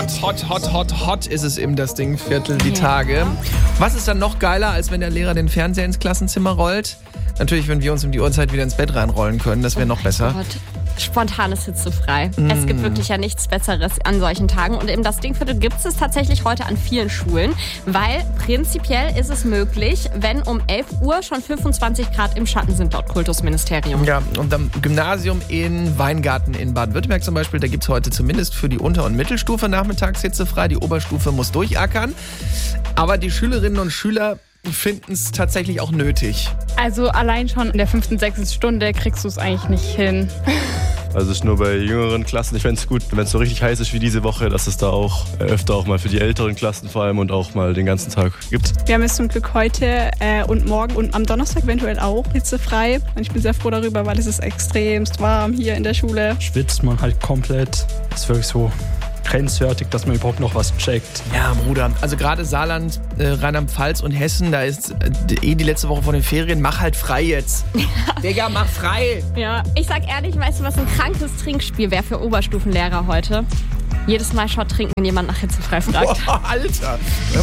Hot ist es im das Ding-Viertel die Tage. Was ist dann noch geiler, als wenn der Lehrer den Fernseher ins Klassenzimmer rollt? Natürlich, wenn wir uns um die Uhrzeit wieder ins Bett reinrollen können, das wäre noch besser. Gott. Spontan ist hitzefrei. Es gibt wirklich ja nichts Besseres an solchen Tagen. Und im Das Ding-Viertel gibt es tatsächlich heute an vielen Schulen, weil prinzipiell ist es möglich, wenn um 11 Uhr schon 25 Grad im Schatten sind, laut Kultusministerium. Ja, und am Gymnasium in Weingarten in Baden-Württemberg zum Beispiel, da gibt es heute zumindest für die Unter- und Mittelstufe nachmittags hitzefrei. Die Oberstufe muss durchackern. Aber die Schülerinnen und Schüler finden es tatsächlich auch nötig. Also allein schon in der 5., 6. Stunde kriegst du es eigentlich nicht hin. Also es ist nur bei jüngeren Klassen. Ich fände es gut, wenn es so richtig heiß ist wie diese Woche, dass es da auch öfter auch mal für die älteren Klassen vor allem und auch mal den ganzen Tag gibt. Wir haben es zum Glück heute und morgen und am Donnerstag eventuell auch hitzefrei. Und ich bin sehr froh darüber, weil es ist extremst warm hier in der Schule. Schwitzt man halt komplett. Ist wirklich so grenzwertig, dass man überhaupt noch was checkt. Ja, Bruder. Also gerade Saarland, Rheinland-Pfalz und Hessen, da ist die letzte Woche vor den Ferien. Mach halt frei jetzt. Digga, mach frei. Ja, ich sag ehrlich, weißt du, was ein krankes Trinkspiel wäre für Oberstufenlehrer heute? Jedes Mal Shot trinken, wenn jemand nach hitzefrei fragt. Boah, Alter.